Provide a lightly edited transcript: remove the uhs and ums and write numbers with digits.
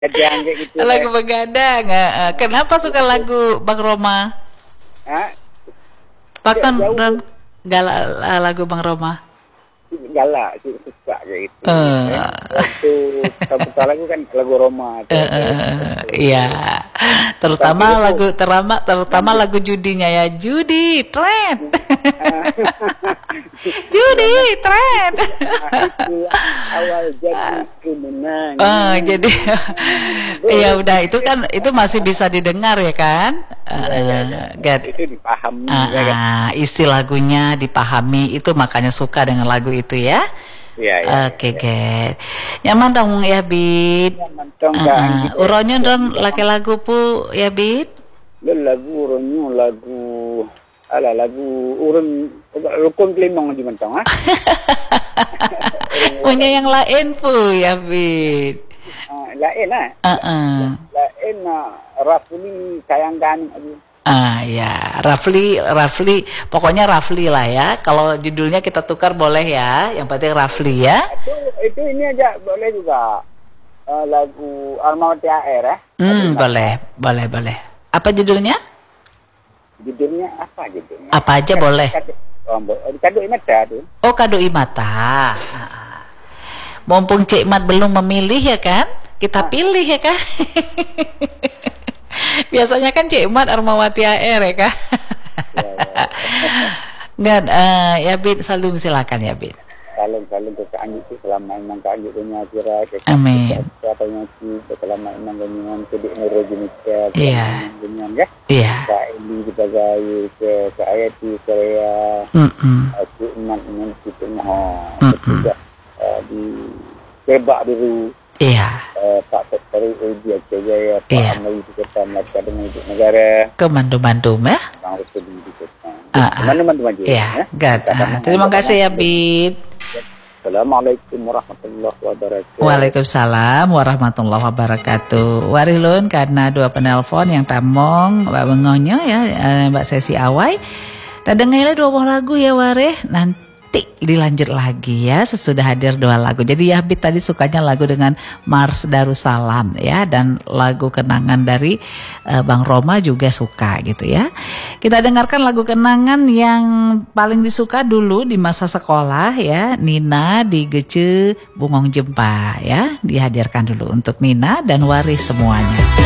Begadang kayak gitu. Lagu begadang. Kenapa suka lagu Bang Roma? Bahkan lagu Bang Roma. Galak sih suka kayak gitu. Itu putar lagu kan lagu Roma. Iya. Terutama lagu judinya ya. Judi, trend. Judi, trend. Itu awal jadi kemenangan. Jadi ya udah itu masih bisa didengar ya kan? Itu dipahami. Isi lagunya dipahami, itu makanya suka dengan lagu itu ya. Oke, nyaman dong ya Bid. Uronyo don laki lagu pu ya Bid. Lagu uronyo lagu urun rukun kelimong di mentong punya yang lain pu ya Bid. Lain lain Rafli sayangkan. Ya, Rafli, pokoknya Rafli lah ya. Kalau judulnya kita tukar boleh ya. Yang penting Rafli ya. Itu ini aja boleh juga. Lagu Almawati AR ya. Boleh. Apa judulnya? Judulnya apa judulnya? Apa aja boleh. Kado Imata tuh. Oh, Kado Imata. Mumpung Cik Mat belum memilih ya kan? Kita pilih ya kan? Biasanya kan Cik Mat Armawati AR ya kan? Nggak, ya Bid, Salim silakan ya Bid. Salam ke Kak Anji selama imang Kak Anji punya kira. Amin. Katanya sih selama imang dengan kedik neurogenika. Iya. Ya. Iya. Kak Eli sebagai ke Ayati Korea. Aku iman itu tidak di Kebak dulu. Iya. Pak Petri Udi Jaya, Pak Amali di Kota Melaka dengan Ibu Negara. Ke Bandung ya? Bang Rusudi di Kota. Teman-teman ya. Terima kasih ya Bid. Assalamualaikum warahmatullahi wabarakatuh. Waalaikumsalam warahmatullahi wabarakatuh. Warilun karena dua penelpon yang tamong Mbak Bengonyo ya, Mbak Sesi Awai. Kadang-kadang dua buah lagu ya Wareh. Nanti dilanjut lagi ya sesudah hadir dua lagu. Jadi ya Bid tadi sukanya lagu dengan Mars Darussalam ya, dan lagu kenangan dari Bang Roma juga suka gitu ya. Kita dengarkan lagu kenangan yang paling disuka dulu di masa sekolah ya, Nina di Gece Bungong Jempa ya. Dihadirkan dulu untuk Nina dan Waris semuanya.